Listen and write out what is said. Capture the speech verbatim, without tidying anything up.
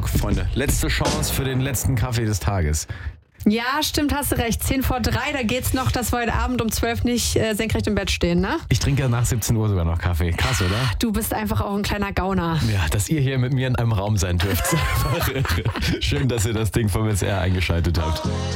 Freunde, letzte Chance für den letzten Kaffee des Tages. Ja, stimmt, hast du recht. zehn vor drei, da geht's noch, dass wir heute Abend um zwölf nicht äh, senkrecht im Bett stehen, ne? Ich trinke ja nach siebzehn Uhr sogar noch Kaffee. Krass, oder? Du bist einfach auch ein kleiner Gauner. Ja, dass ihr hier mit mir in einem Raum sein dürft. Schön, dass ihr das Ding vom S R eingeschaltet habt.